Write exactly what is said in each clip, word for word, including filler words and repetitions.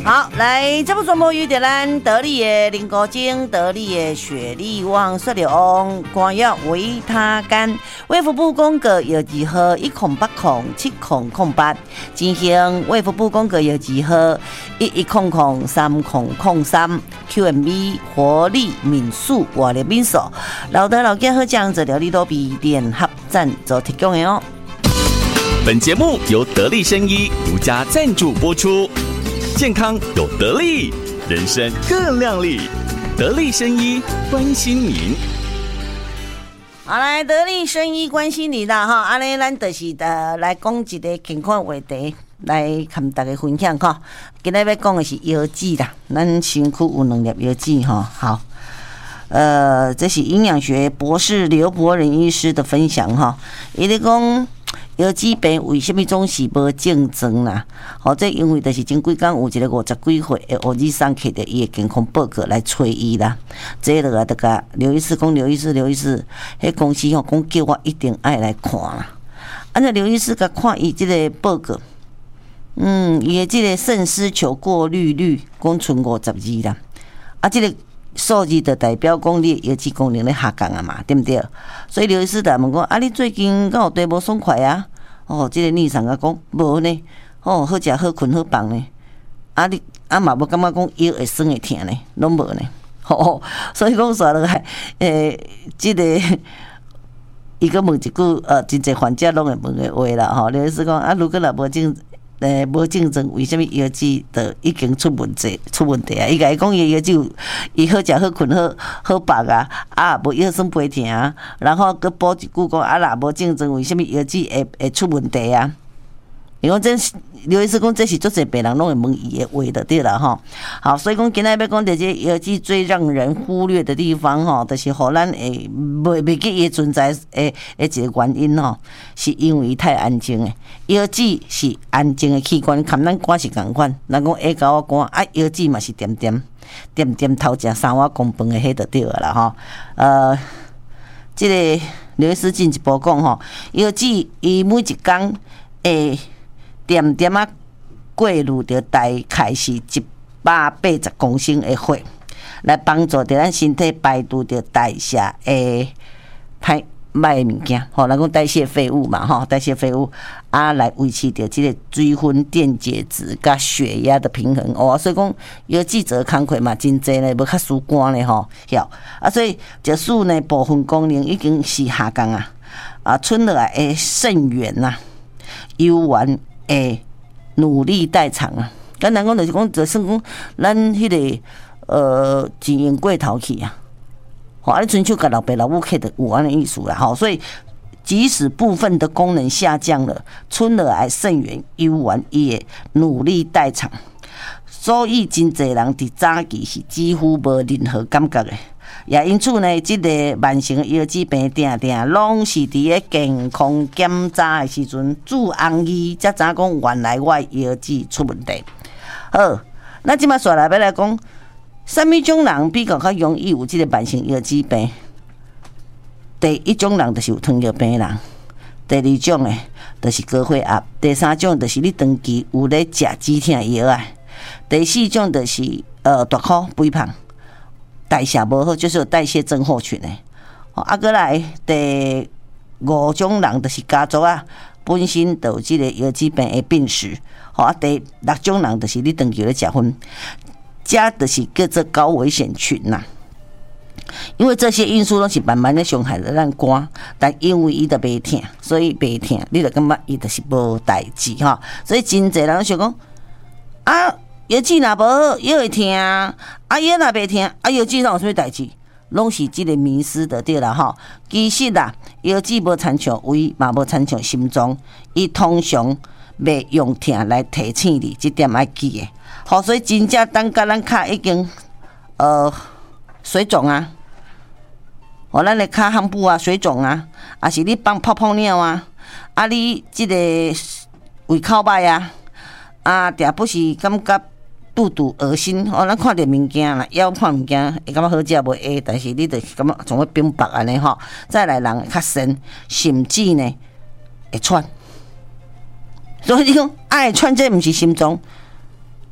好，来，这部全部由着咱得力的林国精、得力的雪力旺、色流翁、光耀维他干、卫福部公告药剂号一空八空七空空八，进行卫福部公告药剂号一一空空三空空三 Q M B 活力敏素活力敏素，老德老家好酱治疗力都比联合赞助提供的哦。 本节目由得力生医独家赞助播出。健康有得力，人生更亮丽。得力生医关心您。 好，来得力生医关心你啦哈！安尼咱就是呃来讲一个健康话题，来跟大家分享哈。今日要讲的是腰子啦，咱身躯有两粒腰子哈。好，呃，这是营养学博士刘伯仁医师的分享哈。伊咧讲。腰子病为什么总是无症状啦？好，这因为就是前几天有一个五十几岁的欧医生摕着伊的健康报告来催伊啦。这个啊，得个刘医师讲，刘医师，刘医师，迄公司吼讲叫我一定爱来看啦。按照刘医师甲看伊这个报告，嗯，伊的这个肾丝球过滤率讲剩五十二啦，啊，这个。数字就代表讲你腰子功能咧下降啊嘛，对不对？所以刘医师就问讲：啊，你最近敢有对无爽快啊？哦，这个逆上啊讲无呢，哦，好食好困好放呢。啊你啊嘛无感觉讲腰会酸会痛呢，拢无呢。哦，所以讲说落来，诶，这个伊个问一句，呃，真侪患者拢会问的话啦，吼。刘医师讲啊，如果若无症。诶，无症状，为什么腰子就已经出问题？出问题啊！伊甲伊讲，伊腰子伊好食好困好好饱啊，啊无腰酸背痛啊，然后佮补一句讲，啊若无症状，为什么腰子会会出问题啊？伊讲这刘医师讲，这是足侪病人拢会问伊的话就对了吼。好，所以讲今仔要讲的这腰子最让人忽略的地方吼，就是互咱会袂袂记伊存在诶诶一个原因吼，是因为伊太安静诶。腰子是安静的器官，含咱肝是共款。人讲下高肝，啊腰子嘛是点点点点头食三碗公饭的迄就对了啦吼。呃，这个刘医师进一步讲吼，腰子伊每一工诶。点点啊，过滤着大概是一百八十公升的血，来帮助着咱身体排除着代谢诶歹歹物件，吼，咱讲代谢废物嘛，吼，代谢废物啊，来维持着即个水分、电解质甲血压的平衡哦。所以讲，腰子做工课嘛，真济呢，无较输肝呢吼，晓啊，所以这属呢部分功能已经是下降啊，啊，剩落来诶肾源呐、油丸。诶，努力代偿啊！咱人讲就是讲，就算讲咱迄、那个呃经营过头去啊，吼，啊，你春秋甲老爸老母客的有安的意思啦，吼，所以即使部分的功能下降了，剩落来肾源、油丸也努力代偿，所以真侪人伫早期是几乎无任何感觉的。也因此呢，即、这个慢性的腰子病定定拢是伫咧健康检查的时阵，注红衣才知讲原来我腰子出问题。好，那即马说来要来讲，什么种人比较较容易有即个慢性腰子病？第一种人就是有糖尿病人，第二种诶就是高血压，第三种就是你长期有咧食止痛药啊，第四种就是呃大块肥胖。代谢无好，就是有代谢症候群诶。啊，过来第五种人就是家族啊，本身就有即个腰子病的病史。好啊，第六种人就是你长期咧食薰，这就是叫做高危险群呐、啊。因为这些因素都是慢慢咧伤害着咱肝，但因为伊就袂痛，所以袂痛，你就感觉伊就是无代志哈。所以真侪人想讲啊。腰子若无好，腰会痛啊！啊，腰若袂痛，啊，腰子哪有啥物代志？拢是即个迷思的对啦吼。其实啦，腰子无亲像胃，嘛无亲像心脏，伊通常袂用痛来提醒你，即点爱记诶。好，所以真正当甲咱脚已经呃水肿啊，哦，咱的脚项部啊水肿啊，啊是你放泡泡尿啊，啊你即个胃口歹啊，啊定不是感觉。肚肚恶心，哦，咱看到物件啦，枵看物件会感觉好食无会，但是你就是感觉总会冰白安尼吼。再来人会较神，甚至呢会喘。所以你讲爱喘，这毋是心脏，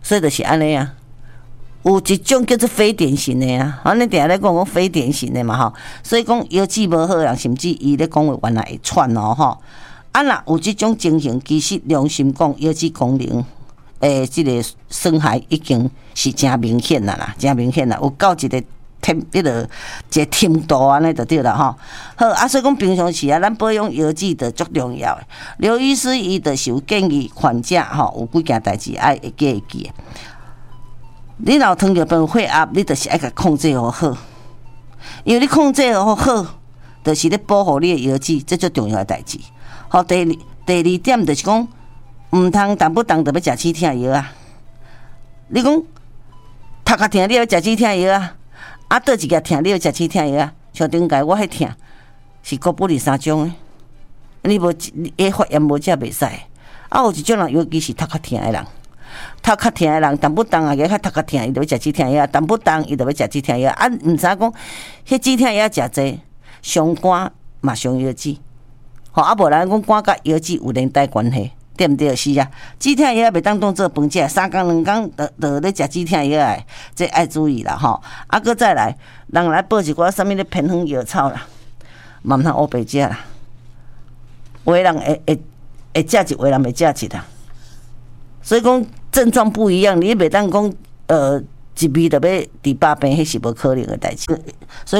所以就是安尼啊。有一种叫做非典型的啊，安尼定咧讲讲非典型的嘛吼，所以讲腰子无好人，甚至伊咧讲话原来会喘哦吼。啊，若有即种情形，其实良心讲，腰子功能诶，即个损害已经是真明显啦啦，真明显啦，有到一个添迄个一个程度安尼就对啦吼。好啊，所以讲平常时啊，咱保养腰子就足重要诶。刘医师伊就是有建议患者吼，有几件代志爱会记会记。你若糖尿病血压，你就是爱甲控制好好，因为你控制好好，就是咧保护你的腰子，这最重要的代志。好，第二第二点就是讲，毋通动不动就要食止痛药啊。你讲头壳痛，你要食止痛药啊？啊，倒一个痛，你要食止痛药啊？像顶届我迄痛是国不二三种的，你无你发炎无食袂使。啊，有一种人，尤其是头壳痛的人。头壳痛的人，动不动啊，个头壳痛，伊就要食止痛药；动不动伊就要食止痛药。啊，毋知讲，迄止痛药食济，伤肝嘛伤腰子。吼，啊，无人讲肝甲腰子有连带关系，对毋对？是啊，止痛药袂当当做饭食，三工两工就就咧食止痛药诶，这爱注意啦吼。啊，搁再来，人来报一寡啥物咧偏方药草啦，嘛毋通乌白食啦。有诶人会会会食一，有诶人袂食一啦。所以讲症状不一样，你袂当讲呃一味就要治百病，迄是无可能的代志。所以